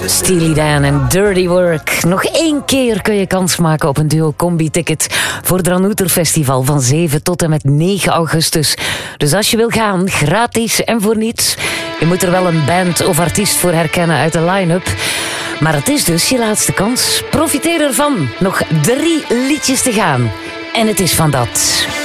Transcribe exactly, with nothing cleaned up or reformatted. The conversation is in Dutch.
Steely Dan en Dirty Work. Nog één keer kun je kans maken op een duo-combi-ticket voor het Ranouter Festival van zeven tot en met negen augustus. Dus als je wil gaan, gratis en voor niets. Je moet er wel een band of artiest voor herkennen uit de line-up. Maar het is dus je laatste kans. Profiteer ervan. Nog drie liedjes te gaan. En het is van dat.